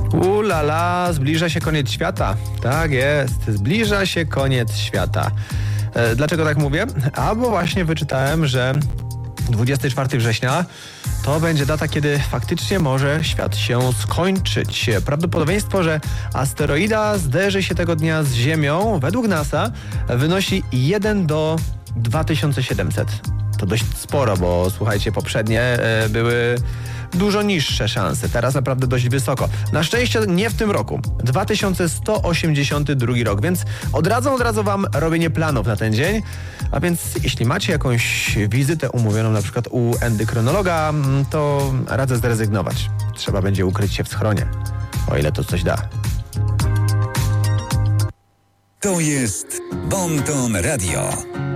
Lala, zbliża się koniec świata. Tak jest, zbliża się koniec świata. Dlaczego tak mówię? Bo właśnie wyczytałem, że 24 września to będzie data, kiedy faktycznie może świat się skończyć. Prawdopodobieństwo, że asteroida zderzy się tego dnia z Ziemią, według NASA wynosi 1 do 2700. To dość sporo, bo słuchajcie, poprzednie były dużo niższe szanse. Teraz naprawdę dość wysoko. Na szczęście nie w tym roku. 2182 rok, więc odradzą wam robienie planów na ten dzień. A więc jeśli macie jakąś wizytę umówioną na przykład u endokrynologa, to radzę zrezygnować. Trzeba będzie ukryć się w schronie, o ile to coś da. To jest Bon Ton Radio.